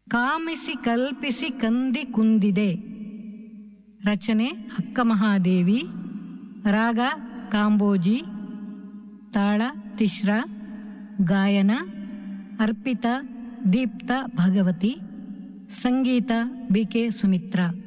ಕಾಮಿಸಿ ಕಲ್ಪಿಸಿ ಕಂದಿ ಕುಂದಿದೆ. ರಚನೆ ಅಕ್ಕಮಹಾದೇವಿ. ರಾಗ ಕಾಂಬೋಜಿ. ತಾಳ ತಿಶ್ರ. ಗಾಯನ ಅರ್ಪಿತಾ ದೀಪ್ತ ಭಗವತಿ. ಸಂಗೀತ BK ಸುಮಿತ್ರಾ.